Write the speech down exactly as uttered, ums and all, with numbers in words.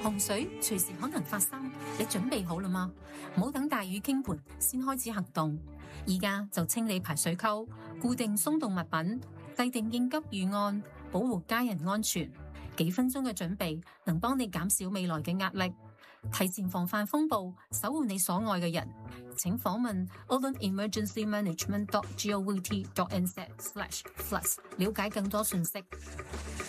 洪水隨時可能發生，你準備好啦嗎？唔好等大雨傾盆先開始行動，而家就清理排水溝，固定鬆動物品，制定應急預案，保護家人安全。幾分鐘嘅準備能幫你減少未來嘅壓力，提前防範風暴，守護你所愛嘅人。請訪問 auckland emergency management dot govt dot n z slash floods 了解更多信息。